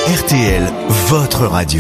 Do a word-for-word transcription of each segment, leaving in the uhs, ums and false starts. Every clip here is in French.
R T L, votre radio.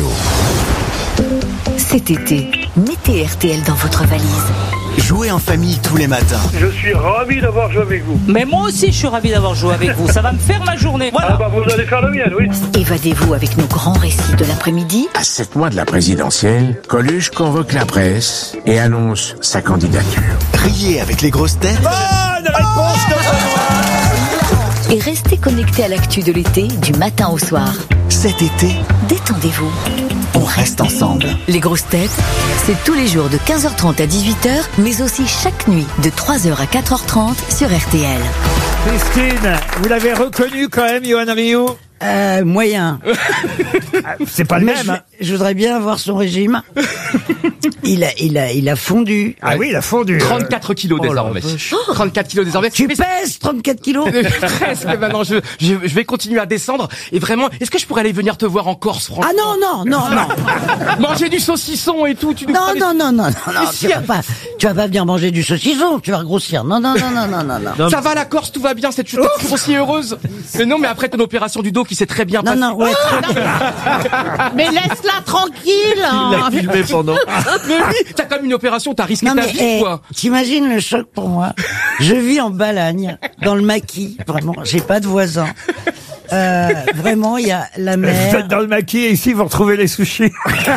Cet été, mettez R T L dans votre valise. Jouez en famille tous les matins. Je suis ravi d'avoir joué avec vous. Mais moi aussi, je suis ravi d'avoir joué avec vous. Ça va me faire ma journée. Voilà. Ah bah vous allez faire la mienne, oui. Évadez-vous avec nos grands récits de l'après-midi. À sept mois de la présidentielle, Coluche convoque la presse et annonce sa candidature. Criez avec les grosses têtes. Bonne réponse de Benoît. Et restez connectés à l'actu de l'été, du matin au soir. Cet été, Détendez-vous. on reste ensemble. Les grosses têtes, c'est tous les jours de quinze heures trente à dix-huit heures, mais aussi chaque nuit de trois heures à quatre heures trente sur R T L. Christine, vous l'avez reconnu quand même, Yoann Rioux? Euh, moyen. C'est pas le Mais même. je, hein. je voudrais bien avoir son régime. Il a, il a, il a fondu. Ah oui, il a fondu. trente-quatre kilos désormais. trente-quatre kilos désormais. Tu Mais pèses trente-quatre kilos? presque maintenant, je, je, je vais continuer à descendre. Et vraiment, est-ce que je pourrais aller venir te voir en Corse, franchement? Ah non, non, non, non. Manger du saucisson et tout, tu nous Non, feras des- non, non, non, non, non, Mais tu si, vas pas, tu vas pas venir manger du saucisson, tu vas grossir. Non, non, non, non, non, non, non. Ça va la Corse, tout va bien, cette chute toujours aussi heureuse. Mais non, mais après ton opération du dos qui s'est très bien Non, passée. non, ouais, très bien. Mais laisse-la tranquille. hein. filmé pendant. Mais oui, t'as quand même une opération, t'as risqué Non, ta mais, vie, eh, quoi. t'imagines le choc pour moi? Je vis en Balagne, dans le maquis, vraiment, j'ai pas de voisins. Euh, vraiment, il y a la Vous mer. êtes dans le maquis et ici vous retrouvez les sushis.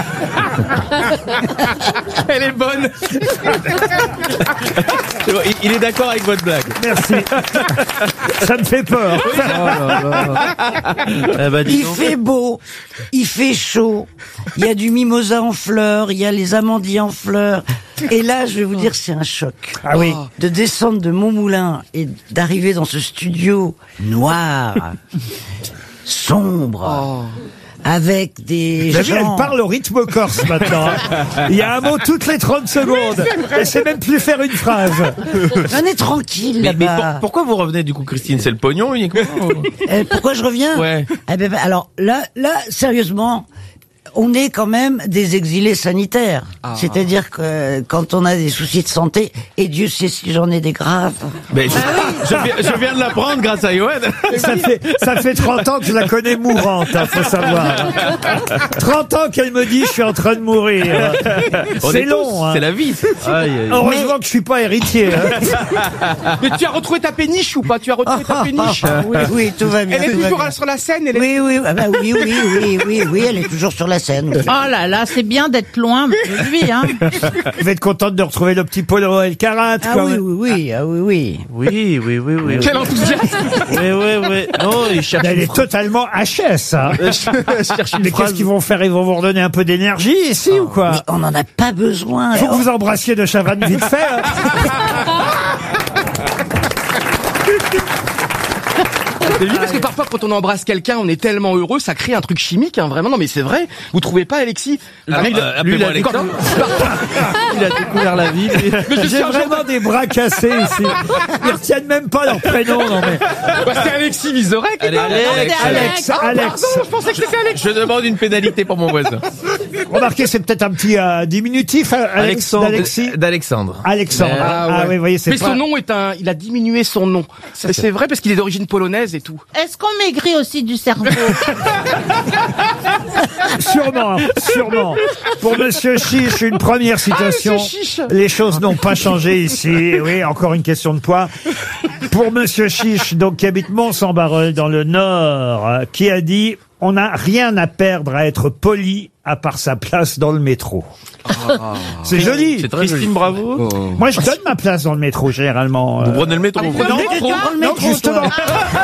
Elle est bonne. Il est d'accord avec votre blague. Merci. Ça me fait peur. Eh ben, dis Il donc. fait beau, il fait chaud, il y a du mimosa en fleurs, il y a les amandiers en fleurs. Et là, je vais vous dire, c'est un choc. Ah oui. De descendre de Montmoulin et d'arriver dans ce studio noir, sombre, avec des Vous avez vu, gens... elle parle au rythme corse maintenant. hein. Il y a un mot toutes les trente secondes. Elle sait même plus faire une phrase. On est tranquille Mais, mais là-bas. pour- pourquoi vous revenez du coup, Christine? C'est le pognon uniquement? Euh, pourquoi je reviens? Ouais. Eh ben, ben, alors là, là, sérieusement, on est quand même des exilés sanitaires. Ah. C'est-à-dire que euh, quand on a des soucis de santé, et Dieu sait si j'en ai des graves. Mais je, je viens, je viens de l'apprendre grâce à Yoann. Ça fait, ça fait trente ans que je la connais mourante, hein, faut savoir. trente ans qu'elle me dit je suis en train de mourir. On C'est est long. tous, hein. C'est la vie. Aïe, aïe. Heureusement que je suis pas héritier. hein. Mais tu as retrouvé ta péniche ou pas? Tu as retrouvé ta péniche? oui, oui, tout va bien. Elle est tout va toujours bien. sur la scène, elle est... Oui, oui, ah bah oui, oui, oui, oui, oui, elle est toujours sur la scène. oui. Oh là là, c'est bien d'être loin de lui, hein. Vous êtes contente de retrouver le petit Polo Elkarat, Ah quoi. oui, oui, oui, ah oui, oui. Oui, oui, oui, oui. Quel enthousiasme. Oui, oui, oui. Non, il cherche Elle une est phrase. totalement H S. Hein. Je cherche une Mais phrase. qu'est-ce qu'ils vont faire? Ils vont vous redonner un peu d'énergie ici ou quoi? Mais on n'en a pas besoin. Faut que vous embrassiez de Chavannes vite fait. hein. Mais oui, parce que parfois, quand on embrasse quelqu'un, on est tellement heureux, ça crée un truc chimique, hein, vraiment. Non, mais c'est vrai. Vous trouvez pas, Alexis? Ah, Lui, il- euh, lui, il a- appelez-moi Alexandre. Il a découvert la vie. lui. Mais je suis J'ai un vraiment des bras cassés ici. Ils retiennent même pas leur prénom. Non mais Bah, c'est Alexis Vizorek. Allez, non Alex, c'est Alex, Ah, Alex. pardon, je pensais que c'était Alex. Je demande une pénalité pour mon voisin. Remarquez, c'est peut-être un petit euh, diminutif, euh, Alex, Alexandre. d'Alexis. D'Alexandre. Alexandre. Mais- Ah, ouais. oui, vous voyez, c'est Mais pas... son nom est un, il a diminué son nom. C'est c'est vrai parce qu'il est d'origine polonaise et tout. Est-ce qu'on maigrit aussi du cerveau? Sûrement, sûrement. Pour Monsieur Chiche, une première citation. Ah, Monsieur Chiche. Les choses n'ont pas changé ici. Oui, encore une question de poids. Pour Monsieur Chiche, donc qui habite Mont-Saint-Barreul dans le Nord, euh, qui a dit « On n'a rien à perdre à être poli à part sa place dans le métro. » C'est joli. C'est très Christine, joli. Bravo. Moi, je donne ma place dans le métro généralement. Vous prenez le métro. vous Non, prenez le métro non, Prends le non, métro, justement. toi.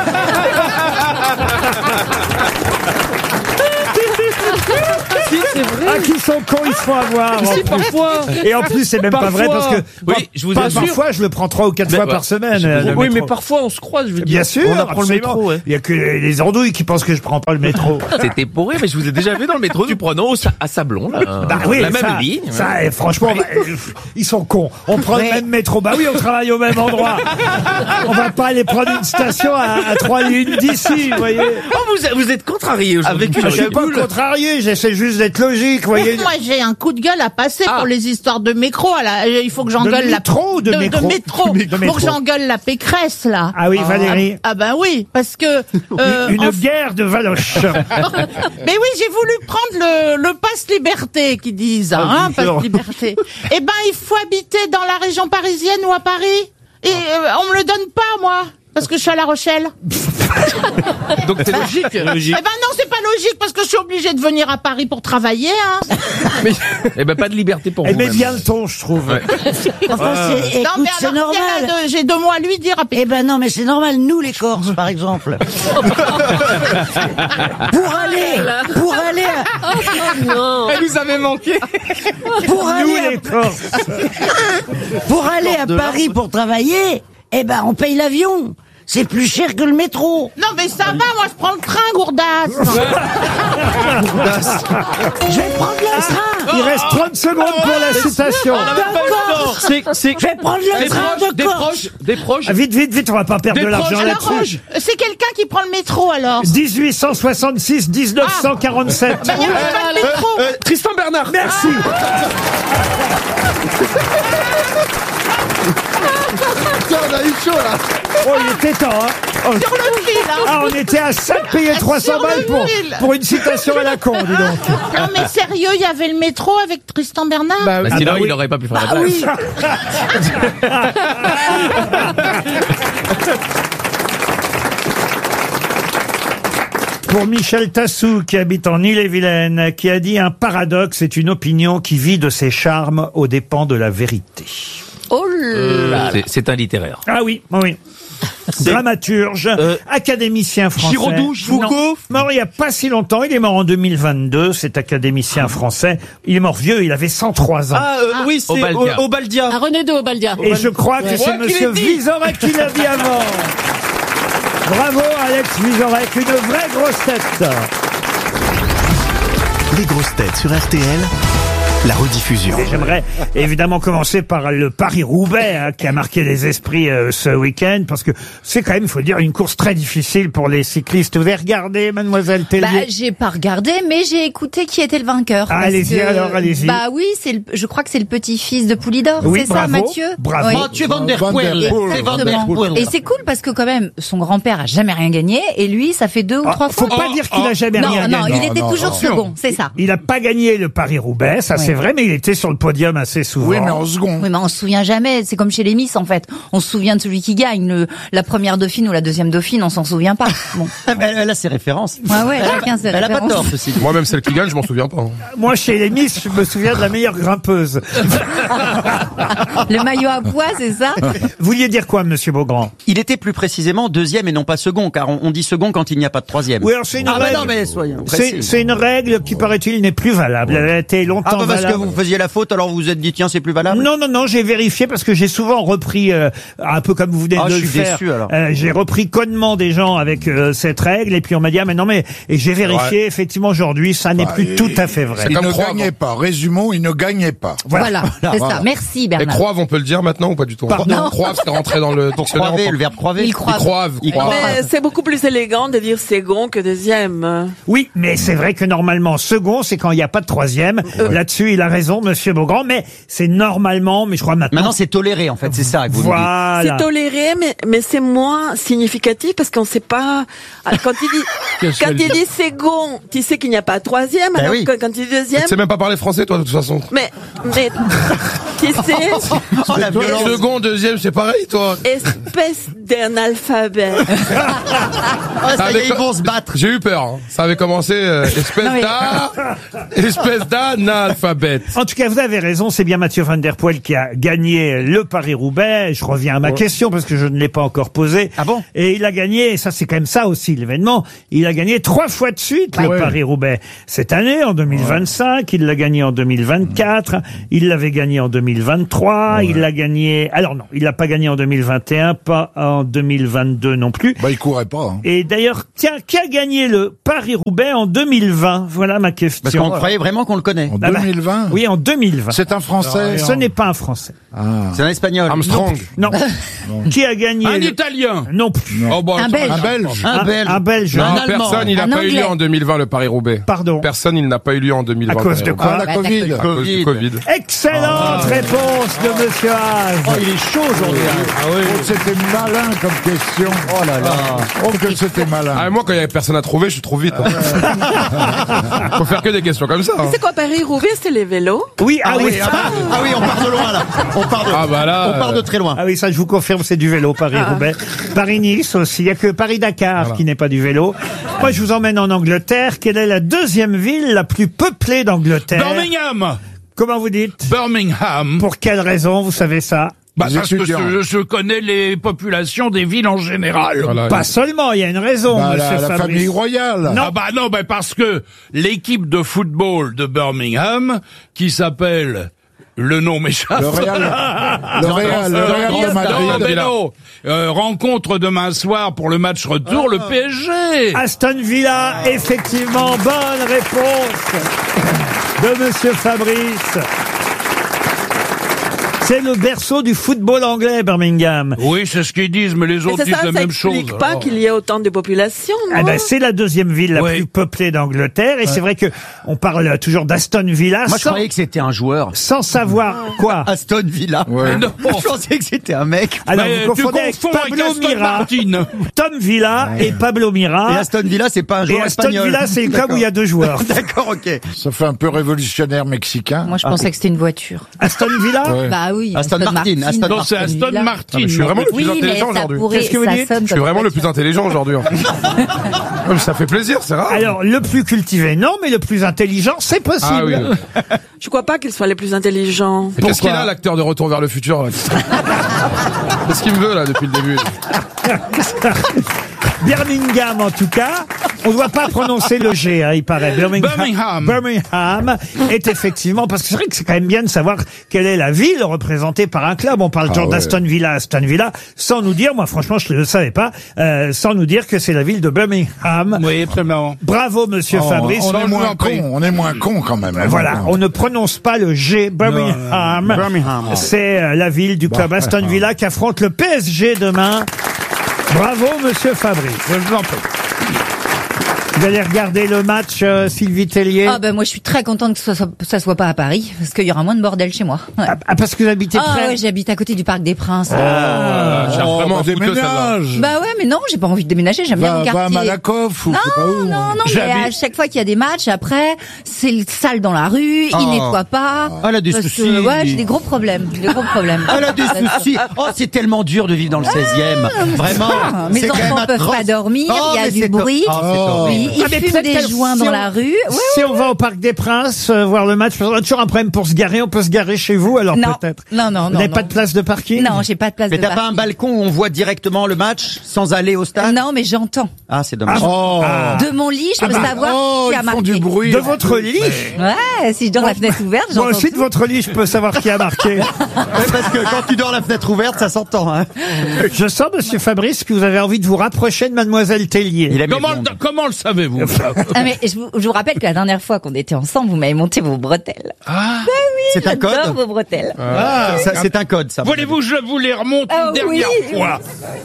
Si, c'est vrai. Ah, qui sont cons, ils se font avoir. en Si, plus. parfois. Et en plus, c'est même pas vrai parce que Oui, je vous pas- assure. parfois, je le prends trois ou quatre Mais fois bah, par semaine. je vous euh, assure. le Oui, métro. mais parfois on se croise, je veux dire. Bien sûr, On apprend le absolument. métro, ouais. Il y a que les, les andouilles qui pensent que je prends pas le métro. C'était pour rire, mais je vous ai déjà vu dans le métro du Prono à Sablon, là. Bah oui, la ça, même ligne. ça, eh, franchement, bah, euh, ils sont cons. On prend Ouais. le même métro. Bah oui, on travaille au même endroit. On va pas aller prendre une station à, à trois lignes d'ici, vous voyez. Oh, vous, vous êtes contrarié aujourd'hui. Je suis pas contrarié, j'essaie juste d'être logique. explique, vous voyez. Moi, j'ai un coup de gueule à passer Ah. pour les histoires de métro. à la- Il faut que j'engueule De la... métro ou de métro De métro. De métro. Faut que j'engueule la Pécresse, là. Ah oui, Valérie. Ah, ah ben oui, parce que... euh, Une en- guerre de Valoche. Mais oui, j'ai voulu prendre le, le passe liberté, qu'ils disent, hein, Ah, hein, passe toujours. liberté. Eh ben, il faut habiter dans la région parisienne ou à Paris. Et euh, on me le donne pas, moi, parce que je suis à La Rochelle. Donc c'est logique. Eh ben non, c'est pas logique, parce que je suis obligée de venir à Paris pour travailler, hein. Mais, eh ben pas de liberté pour Elle vous. met même. bien le ton, je trouve. Enfin, c'est, Non, écoute, mais c'est alors, normal. quel a de- j'ai deux mots à lui dire. à Pécresse. Eh ben non, mais c'est normal, nous les Corses, par exemple. pour aller, pour aller, à- Elle nous avait manqué. pour aller, Nous, à- les Corses. pour aller à Paris pour travailler, eh ben on paye l'avion. C'est plus cher que le métro. Non, mais ça va, moi, je prends le train, Gourdas. Je vais prendre le train. Il reste trente secondes pour la citation. D'accord. C'est, c'est, Je vais prendre le des train proches, de des Corse. proches, des proches. Ah, vite, vite, vite, on va pas perdre Des de l'argent proches, là-dessus. Alors, c'est quelqu'un qui prend le métro, alors. dix-huit cent soixante-six, dix-neuf cent quarante-sept. Ben, il n'y a même pas de métro. Euh, Tristan Bernard. Merci. On a eu chaud là. Oh, il était temps, hein. Oh. Sur le fil, hein. Ah, on était à cinq payer trois cents Sur le balles pour, fil. pour une citation à la con, dis donc. Non, mais sérieux, il y avait le métro avec Tristan Bernard. Bah, Ah sinon bah oui. il aurait pas pu faire la Ah blague. oui. Pour Michel Tassou, qui habite en Ille-et-Vilaine, qui a dit un paradoxe est une opinion qui vit de ses charmes aux dépens de la vérité. Oh Euh, là là. c'est- C'est un littéraire. Ah oui, oui. Dramaturge, Euh, académicien français. Giraudoux, Foucault. Non, mort il y a pas si longtemps, il est mort en deux mille vingt-deux, cet académicien français. Il est mort vieux, il avait cent trois ans. Ah, euh, oui, c'est Obaldia. Au- Obaldia. Ah, René de Obaldia. Et je crois que c'est Ouais, qui monsieur l'a dit. Vizorek qui l'a dit avant. Bravo Alex Vizorek, une vraie grosse tête. Les grosses têtes sur R T L, la rediffusion. Et j'aimerais évidemment commencer par le Paris-Roubaix hein, qui a marqué les esprits euh, ce week-end parce que c'est quand même, il faut dire, une course très difficile pour les cyclistes. Vous avez regardé, mademoiselle Tellier? Bah, j'ai pas regardé, mais j'ai écouté qui était le vainqueur. Ah, parce allez-y, que- alors, allez-y. Bah oui, c'est le, je crois que c'est le petit-fils de Poulidor, Oui, c'est ça, bravo, Mathieu? bravo. Oui. Mathieu Van Der Van der Poel. Poel. C'est Van der Exactement. Poel. Et c'est cool parce que quand même, son grand-père a jamais rien gagné et lui, ça fait deux ou Ah, trois faut fois. pas dire qu'il a jamais non, rien non, gagné. il était non, toujours non. second, c'est ça. Il n'a pas gagné le Paris-Roubaix, ça Ouais. c'est vrai, mais il était sur le podium assez souvent. Oui, mais en second. Oui, mais on se souvient jamais. C'est comme chez les Miss, en fait. On se souvient de celui qui gagne. Le, la première dauphine ou la deuxième dauphine, on s'en souvient pas. Bon. Elle, elle a ses références. Ouais, ouais, chacun ses Elle a pas références. tort, ceci dit. Moi même celle qui gagne, je m'en souviens pas. Moi, chez les Miss, je me souviens de la meilleure grimpeuse. Le maillot à pois, c'est ça? Vous vouliez dire quoi, monsieur Beaugrand? Il était plus précisément deuxième et non pas second, car on, on dit second quand il n'y a pas de troisième. Oui, alors c'est une Ah bah règle. non, mais soyons C'est précis. c'est une règle qui, paraît-il, n'est plus valable. Elle a été longtemps Ah bah parce que valable. vous faisiez la faute, alors vous vous êtes dit tiens c'est plus valable. Non, non, non, j'ai vérifié parce que j'ai souvent repris, euh, un peu comme vous venez Ah, de je le suis faire. déçu, alors. Euh, j'ai repris connement des gens avec euh, cette règle et puis on m'a dit ah mais non mais et j'ai vérifié effectivement aujourd'hui ça n'est Bah, plus et- tout à fait vrai. Il ne Croix, gagnait pas. Résumons, il ne gagnait pas. Voilà, c'est ça. Merci, Et Bernard. Croave, on peut le dire maintenant ou pas du tout? Pardon. Croave, c'est rentré dans le Pour dictionnaire. croiver, le verbe croiver. Il croit. Croave. Il Croave. croit. Mais c'est beaucoup plus élégant de dire second que deuxième. Oui, mais c'est vrai que normalement second c'est quand il n'y a pas de troisième. Là-dessus il a raison, monsieur Beaugrand, mais c'est normalement, mais je crois maintenant. Maintenant c'est toléré en fait, c'est ça que vous nous dites. Voilà. C'est toléré, mais, mais c'est moins significatif parce qu'on sait pas. Quand il dit, Qu'est-ce quand qu'elle il dit dit second, tu sais qu'il n'y a pas de troisième. Ben alors oui. que quand il dit deuxième, Tu sais même pas parler français, toi, de toute façon. mais, mais, tu sais, Oh la violence. Second, deuxième, c'est pareil, toi. espèce d'analphabète. Oh, ça y est, ils vont se battre. J'ai eu peur. hein. Ça avait commencé, euh, espèce Non, mais- d'a, espèce d'analphabète. En tout cas, vous avez raison, c'est bien Mathieu Van Der Poel qui a gagné le Paris-Roubaix. Je reviens à ma question parce que je ne l'ai pas encore posée. Ah bon? Et il a gagné, et ça c'est quand même ça aussi l'événement, il a gagné trois fois de suite le Ouais. Paris-Roubaix. Cette année, en deux mille vingt-cinq, il l'a gagné en deux mille vingt-quatre, il l'avait gagné en deux mille vingt-trois, il l'a gagné... Alors non, il l'a pas gagné en deux mille vingt et un, pas en en deux mille vingt-deux non plus. Bah, il courait pas. Hein. Et d'ailleurs, tiens, qui a gagné le Paris-Roubaix en deux mille vingt? Voilà ma question. Parce qu'on croyait vraiment qu'on le connaît. En Ah bah, deux mille vingt. Oui, en deux mille vingt. C'est un Français. Ce n'est pas un Français. Ah. C'est un espagnol. Armstrong. Non. Qui a gagné Un le- Italien. Non plus. Oh, bon, Un attends, Belge. Un Belge. Un Belge. Un Belge. Non, Un Allemand. personne, il n'a Un pas eu Anglais. lieu en deux mille vingt le Paris-Roubaix. Pardon. Personne, il n'a pas eu lieu en deux mille vingt. À cause de quoi? Ah, la Bah, Covid. t'as À cause du Covid. Excellente réponse de Monsieur Haas. Oh, il est chaud aujourd'hui. Ah oui. Oh, c'était malin comme question. Oh là là. Oh, que c'était malin. Ah, moi, quand il y avait personne à trouver, je suis trop vite. Hein. Faut faire que des questions comme ça. Hein. C'est quoi Paris-Roubaix? C'est les vélos? Oui, ah, Ah oui. oui, ah, bah, ah oui, on part de loin là. On part de, Ah bah là, on part de très loin. Ah oui, ça je vous confirme, c'est du vélo, Paris-Roubaix. Paris-Nice aussi, il n'y a que Paris-Dakar qui n'est pas du vélo. Moi je vous emmène en Angleterre. Quelle est la deuxième ville la plus peuplée d'Angleterre? Birmingham. Comment vous dites? Birmingham. Pour quelle raison vous savez ça? Bah, Les parce que étudiants. je, je connais les populations des villes en général. Voilà. Pas seulement, il y a une raison, Bah, monsieur la, la Fabrice. famille royale. Ah bah non, bah parce que l'équipe de football de Birmingham, qui s'appelle... Le nom m'échappe. Le Real, le Real, le Real de Non, Madrid. mais non. Euh, rencontre demain soir pour le match retour, le P S G. Aston Villa, effectivement, bonne réponse de monsieur Fabrice. C'est le berceau du football anglais, Birmingham. Oui, c'est ce qu'ils disent, mais les Mais autres c'est disent ça, la ça même chose. explique pas alors. qu'il y ait autant de population, Eh non? ben, c'est la deuxième ville la Oui. plus peuplée d'Angleterre. Et c'est vrai que on parle toujours d'Aston Villa Moi, je sans, croyais que c'était un joueur. sans savoir quoi. Aston Villa. Ouais. Non. Je pensais que c'était un mec. Alors, Mais vous tu confondez avec confonds avec Pablo Aston Mira. Martin. Tom Villa et Pablo Et Mira. Aston Villa, c'est pas un Et joueur Aston espagnol. Villa, c'est le club où il y a deux joueurs. D'accord, ok. Ça fait un peu révolutionnaire mexicain. Moi, je pensais que c'était une voiture. Aston Villa? Ouais. Bah oui. Aston Martin, Aston Non, c'est Aston Villa. Martin. Je suis vraiment le plus Oui, mais intelligent ça aujourd'hui. pourrait, Qu'est-ce que vous ça dites sonne Je suis comme vraiment le voiture. plus intelligent aujourd'hui. Ouais, mais ça fait plaisir, c'est rare. Alors, le plus cultivé, non, mais le plus intelligent, c'est possible. Ah oui. Je crois pas qu'ils soient les plus intelligents. Et Qu'est-ce qu'il Pourquoi a, l'acteur de Retour vers le futur là Qu'est-ce qu'il me veut là depuis le début? Birmingham, en tout cas. On ne doit pas prononcer le G, hein, il paraît. Birmingham. Birmingham. Birmingham est effectivement, parce que c'est vrai que c'est quand même bien de savoir quelle est la ville représentée par un club. On parle toujours ouais. d'Aston Villa, Aston Villa, sans nous dire, moi franchement je ne le savais pas, euh, sans nous dire que c'est la ville de Birmingham. Oui, absolument. Bravo, monsieur Oh, Fabrice. on, Non, est je vous moins en prie. con, on est moins con quand même. hein, Voilà, maintenant. on ne prononce pas le G. Birmingham. Birmingham. C'est euh, la ville du club Aston Villa qui affronte le P S G demain. Bravo, monsieur Fabrice. Je vous en prie. Vous allez regarder le match, euh, Sylvie Tellier? Ah ben moi je suis très contente que ça soit, ça soit pas à Paris parce qu'il y aura moins de bordel chez moi. Ouais. Ah, ah, parce que vous habitez Ah près. ouais, j'habite à côté du Parc des Princes. Ah, j'ai Oh, vraiment bah, un fouteux, celle-là. déménage. Bah ouais, mais non, j'ai pas envie de déménager, j'aime bien Va, mon va à quartier. Malakoff ou Non, je sais pas où. non, non, mais J'habite- à chaque fois qu'il y a des matchs, après, c'est le sale dans la rue, Oh. ils nettoient pas. Ah, elle a des parce soucis. Que, ouais, j'ai des gros problèmes, des gros problèmes. Elle a des soucis. Oh, c'est tellement dur de vivre dans le seizième. Vraiment. Ah, mes C'est quand même enfants peuvent atroce. pas dormir, Oh, il y a mais du c'est to- bruit. Oh, c'est horrible. Oui, ils Ah, mais fument peut-être des que joints si dans on- la rue. Ouais, Si on va au Parc des Princes euh, voir le match, on a toujours un problème pour se garer. On peut se garer chez vous, alors Non. peut-être. Non, non, Vous non, n'avez non. pas de place de parking? Non, j'ai pas de place Mais de t'as pas un parking. balcon où on voit directement le match sans aller au stade? Non, mais j'entends. Ah, c'est dommage. Oh, De mon lit, je peux savoir oh, qui a ils marqué. font du bruit. De votre lit? Ouais, si je dors la fenêtre ouverte, Moi j'entends aussi, de tout. votre lit, je peux savoir qui a marqué. Ouais, parce que quand tu dors la fenêtre ouverte, ça s'entend. Hein. Je sens, monsieur Fabrice, que vous avez envie de vous rapprocher de mademoiselle Tellier. Il aime les Comment, blondes. le- comment le savez-vous? Ah, mais je vous, je vous rappelle que la dernière fois qu'on était ensemble, vous m'avez monté vos bretelles. Ah. C'est un J'adore code? vos bretelles. Ah, ça, c'est un code, ça. Voulez-vous que je vous les remonte Ah une dernière oui. fois?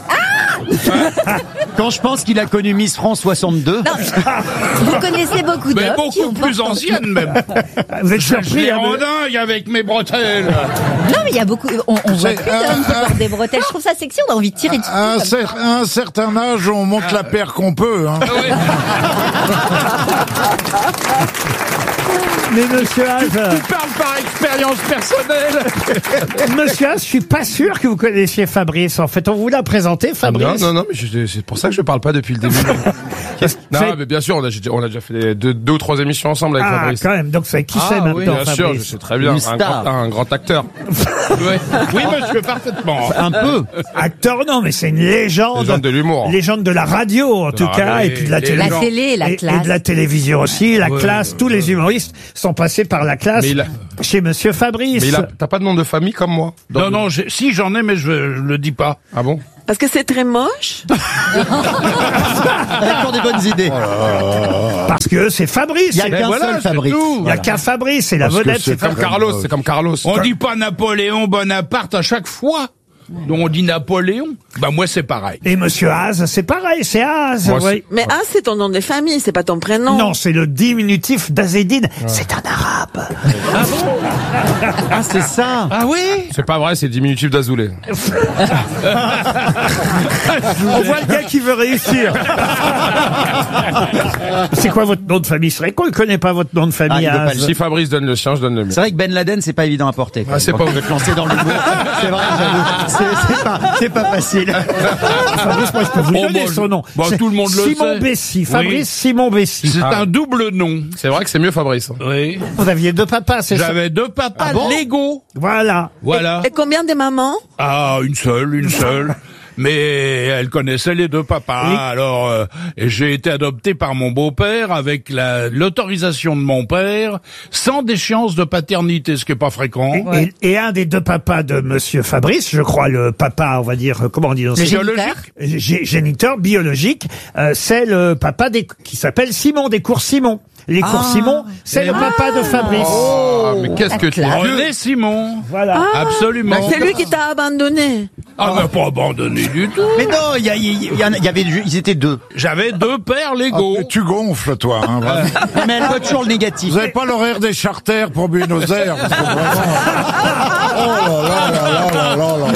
Quand je pense qu'il a connu Miss France soixante-deux. Non, mais vous connaissez beaucoup Mais d'hommes qui beaucoup ont plus porté- ancienne même. Vous êtes Je surpris, les hein, rends de- dingue avec mes bretelles. Non, mais il y a beaucoup. On, on voit C'est plus un- d'hommes qui un- portent des bretelles. Je trouve ça sexy. On a envie de tirer dessus. À un, comme ça. cer- à un certain âge, on monte la paire qu'on peut. Hein. Mais monsieur Haas, euh, Tu parles par expérience personnelle. monsieur Haas, je suis pas sûr que vous connaissiez Fabrice. En fait, on vous l'a présenté, Non, Fabrice. non, non, mais je- c'est pour ça que je parle pas depuis le début. Non, C'est- mais bien sûr, on a, j'ai- on a déjà fait des- deux, deux ou trois émissions ensemble avec Ah, Fabrice. quand même. Donc, c'est qui Ah, c'est oui, maintenant, bien sûr, je Fabrice? sais très bien. Une Un star. grand, un grand acteur. Oui, oui, monsieur, parfaitement. Un peu. Acteur, non, mais c'est une légende. Légende de l'humour. Légende de la radio, en De tout la cas, radio, et puis de la les télé. La télé, la et, et classe. de la télévision aussi, la Ouais, classe. ouais, Tous ouais. les humoristes sont passés par la classe. Mais il a- Chez Monsieur Fabrice. Mais il a- t'as pas de nom de famille comme moi? Dans Non, le- non, j'ai- si j'en ai, mais je, je le dis pas. Ah bon? Parce que c'est très moche. Elle a toujours des bonnes idées. Parce que c'est Fabrice. Il y a C'est- qu'un voilà, seul c'est Fabrice. tout. Il n'y a qu'un Fabrice, c'est la Parce que vedette. c'est c'est Comme Fabrice. Carlos, c'est comme Carlos. On dit pas Napoléon Bonaparte à chaque fois. Donc on dit Napoléon. Bah moi c'est pareil. Et Monsieur Haas, c'est pareil, c'est Haas. Moi, oui. Mais ah, c'est ton nom de famille, c'est pas ton prénom. Non, c'est le diminutif d'Azedine. C'est un arabe. Ah, c'est ça. Ah oui. C'est pas vrai, c'est diminutif d'Azoulay. On voit le gars qui veut réussir. C'est quoi votre nom de famille? C'est vrai qu'on ne connaît pas votre nom de famille. Ah, il veut pas Haas. le Si Fabrice donne le sien, je donne le mien. C'est vrai que Ben Laden, c'est pas évident à porter. quoi. Ah, c'est Quand pas tu veux te lancer dans le l'humour. C'est vrai, j'avoue. C'est- C'est pas, c'est pas facile. Fabrice, moi, je peux vous Oh, donner bah, son nom. bah, C'est tout le monde le Simon sait. Bessy. Fabrice Oui. Simon Bessy. C'est Ah. un double nom. C'est vrai que c'est mieux Fabrice. Oui. Vous aviez deux papas, c'est ça? J'avais deux papas Ah bon légaux. Voilà. Voilà. Et combien de mamans? Ah, une seule, une seule. Mais elle connaissait les deux papas. Oui. Alors, euh, et j'ai été adopté par mon beau-père avec la- l'autorisation de mon père, sans déchéance de paternité, ce qui est pas fréquent. Et, et un des deux papas de Monsieur Fabrice, je crois le papa, on va dire, euh, comment on dit dans Le ce- géniteur. Gé- géniteur biologique, euh, c'est le papa des, qui s'appelle Simon, des cours Simon. Les cours Ah. Simon, c'est le papa de Fabrice. Oh, mais qu'est-ce que tu classe. veux? René Simon. Voilà. Absolument. C'est lui qui t'a abandonné. Ah, mais pas abandonné du tout. Mais non, il y, a- il y, a- il y avait, ils étaient deux. J'avais deux pères légaux. Ah, tu gonfles, toi. Hein, vraiment. Mais elle voit toujours le négatif. Vous n'avez pas l'horaire des charters pour Buenos Aires parce que vraiment... Oh là là là là là là là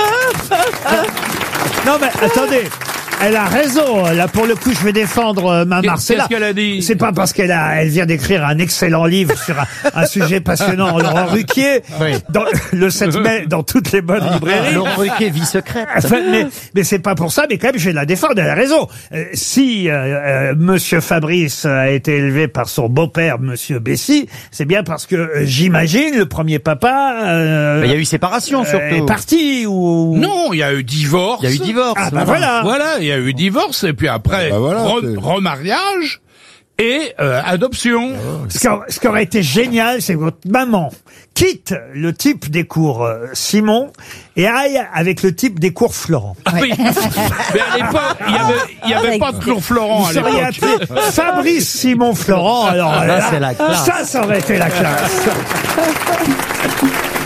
là. Non mais attendez. Elle a raison. Là, pour le coup, je vais défendre euh, ma Qu'est- Marcella. qu'est-ce qu'elle a dit? C'est pas parce qu'elle a, elle vient d'écrire un excellent livre sur un, un sujet passionnant, Laurent Ruquier, Oui. dans, le sept mai, dans toutes les bonnes librairies. Laurent Ruquier, vie secrète. Enfin, mais, mais c'est pas pour ça, mais quand même, je vais la défendre, elle a raison. Euh, si euh, euh, Monsieur Fabrice a été élevé par son beau-père, Monsieur Bessy, c'est bien parce que, euh, j'imagine, le premier papa euh, Il y a eu séparation, euh, surtout. est parti ou... Non, il y a eu divorce. Il y a eu divorce. Ah bah voilà. Voilà, il y a eu divorce et puis après Ah bah voilà, re- c'est- remariage et euh, adoption. Ce qui, a- ce qui aurait été génial, c'est que votre maman quitte le type des cours euh, Simon et aille avec le type des cours Florent. Ah oui. Mais à l'époque, il y avait, il y avait pas de Claude Florent Vous à seriez l'époque. appelé Fabrice Simon Florent. Alors Là, là, c'est la classe. ça, ça aurait été la classe.